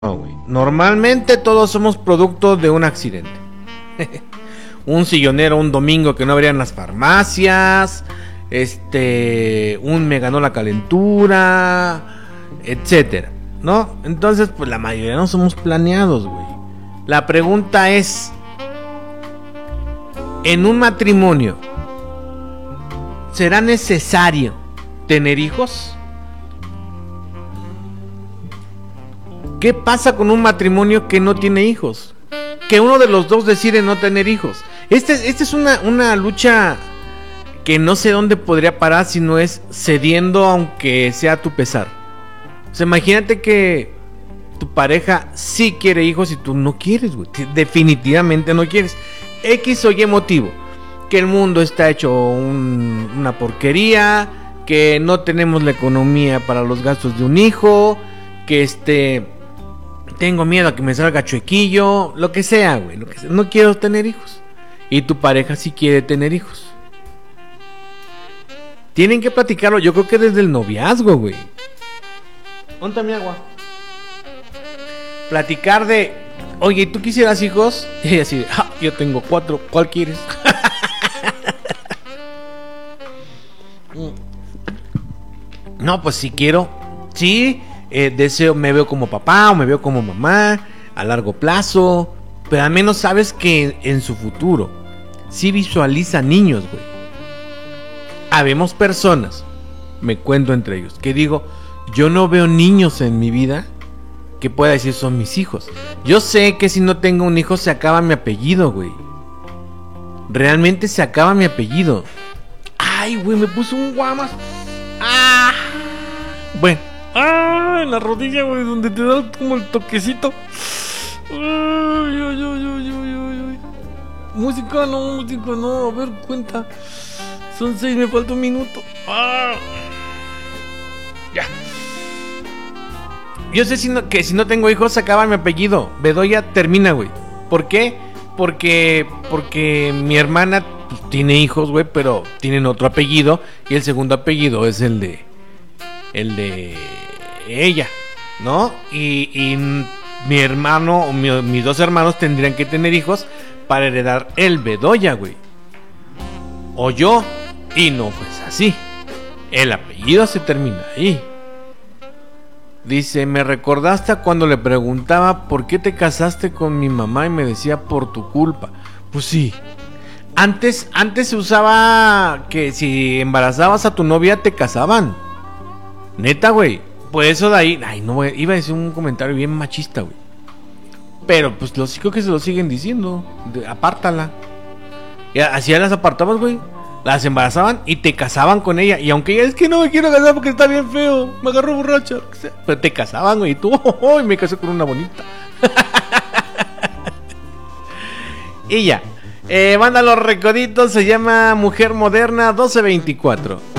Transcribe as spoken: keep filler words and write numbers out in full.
No, güey. Normalmente todos somos producto de un accidente. Un sillonero un domingo que no abrían las farmacias. Este. Un me ganó la calentura. Etcétera. ¿No? Entonces, pues la mayoría no somos planeados, güey. La pregunta es: ¿en un matrimonio será necesario tener hijos? ¿Qué pasa con un matrimonio que no tiene hijos? Que uno de los dos decide no tener hijos. Esta este es una, una lucha que no sé dónde podría parar si no es cediendo aunque sea a tu pesar. O sea, imagínate que tu pareja sí quiere hijos y tú no quieres, güey. Definitivamente no quieres. X o Y motivo. Que el mundo está hecho un, una porquería. Que no tenemos la economía para los gastos de un hijo. Que este... tengo miedo a que me salga chuequillo. Lo que sea, güey, lo que sea. No quiero tener hijos. Y tu pareja sí quiere tener hijos. Tienen que platicarlo, yo creo que desde el noviazgo, güey. ¿Dónde está mi agua? Platicar de: oye, ¿tú quisieras hijos? Y así, ah, yo tengo cuatro, ¿cuál quieres? No, pues si quiero. Sí, eh, deseo, me veo como papá o me veo como mamá a largo plazo. Pero al menos sabes que en su futuro sí visualiza niños, güey. Habemos personas, me cuento entre ellos, que digo: yo no veo niños en mi vida que pueda decir son mis hijos. Yo sé que si no tengo un hijo se acaba mi apellido, güey. Realmente se acaba mi apellido. Ay, güey, me puso un guamas. Ah. Bueno. Ah, en la rodilla, güey, donde te da como el toquecito. Ay, ay, ay, ay, ay, ay. Música, no, música, no. A ver, cuenta. Son seis, me falta un minuto. Ah. Ya. Yo sé si no, que si no tengo hijos se acaba mi apellido. Bedoya termina, güey. ¿Por qué? Porque porque mi hermana pues, tiene hijos, güey, pero tienen otro apellido. Y el segundo apellido es el de El de ella, ¿no? Y, y mi hermano o mi, mis dos hermanos tendrían que tener hijos para heredar el Bedoya, güey. O yo. Y no fue pues así. El apellido se termina ahí. Dice: me recordaste cuando le preguntaba por qué te casaste con mi mamá y me decía por tu culpa. Pues sí. Antes, antes se usaba que si embarazabas a tu novia te casaban. Neta, güey. Pues eso de ahí. Ay, no, güey. Iba a decir un comentario bien machista, güey. Pero pues los chicos que se lo siguen diciendo. De, apártala. Y así ya las apartabas, güey. Las embarazaban y te casaban con ella. Y aunque ella es que no me quiero casar porque está bien feo, me agarró borracha. Pero te casaban, güey. Y tú, oh, oh, y me casé con una bonita. Y ya. Eh, manda los recoditos. Se llama Mujer Moderna doce veinticuatro.